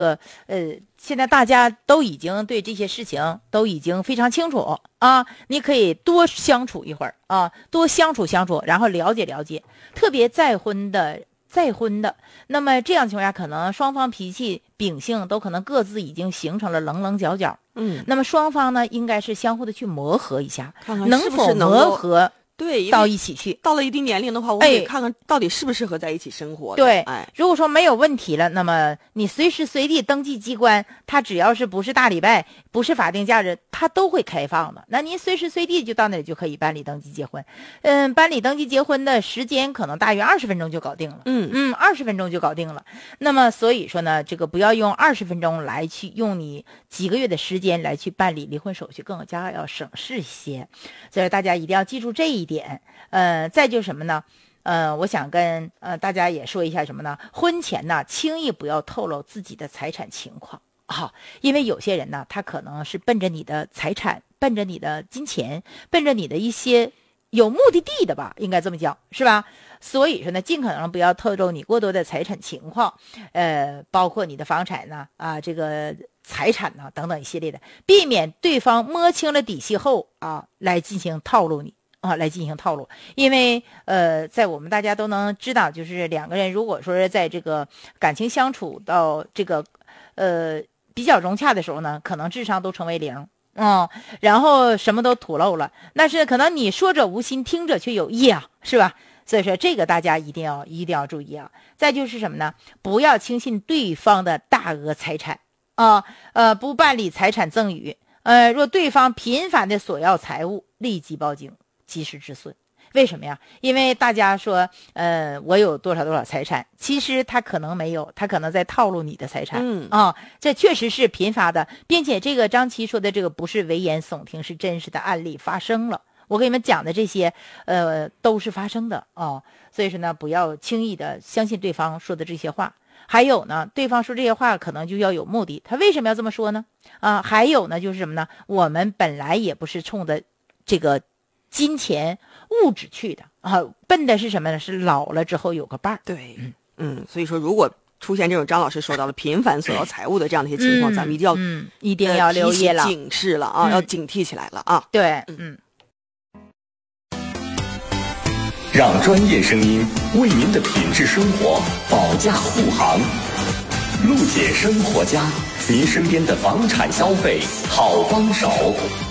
现在大家都已经对这些事情都已经非常清楚啊，你可以多相处一会儿啊，多相处，然后了解了解，特别再婚的，那么这样情况下，可能双方脾气秉性都可能各自已经形成了棱棱角角，那么双方呢，应该是相互的去磨合一下， 看看是不是能否磨合。 对， 到一起去， 到了一定年龄的话，我们得看看到底适不适合在一起生活。 对，如果说没有问题了，那么你随时随地登记机关，它只要是不是大礼拜，不是法定假日，它都会开放的。那您随时随地就到那里就可以办理登记结婚。办理登记结婚的时间可能大约20分钟就搞定了。20分钟就搞定了。那么所以说呢，这个不要用20分钟来去用你几个月的时间来去办理离婚手续，更加要省事一些。所以大家一定要记住这一点。再就是什么呢？我想跟大家也说一下什么呢？婚前呢，轻易不要透露自己的财产情况啊，因为有些人呢，他可能是奔着你的财产，奔着你的金钱，奔着你的一些有目的地的吧，应该这么讲，是吧？所以说呢，尽可能不要透露你过多的财产情况，包括你的房产呢，这个财产呢等等一系列的，避免对方摸清了底细后来进行套路你。来进行套路，因为在我们大家都能知道，就是两个人如果说是在这个感情相处到这个比较融洽的时候呢，可能智商都成为0，然后什么都吐露了，但是可能你说者无心，听者却有意啊，是吧？所以说这个大家一定要注意啊。再就是什么呢？不要轻信对方的大额财产不办理财产赠与，若对方频繁的索要财物，立即报警。及时止损。为什么呀？因为大家说我有多少财产，其实他可能没有，他可能在套路你的财产这确实是频发的，并且这个张琪说的这个不是危言耸听，是真实的案例发生了。我给你们讲的这些都是发生的所以说呢，不要轻易的相信对方说的这些话。还有呢，对方说这些话可能就要有目的，他为什么要这么说呢？还有呢，就是什么呢？我们本来也不是冲着这个金钱物质去的奔的是什么呢？是老了之后有个伴儿。 对，所以说如果出现这种张老师说到的频繁索要财物的这样的一些情况，咱们一定要留意了， 警示了要警惕起来了对， 让专业声音为您的品质生活保驾护航。陆姐生活家，您身边的房产消费好帮手。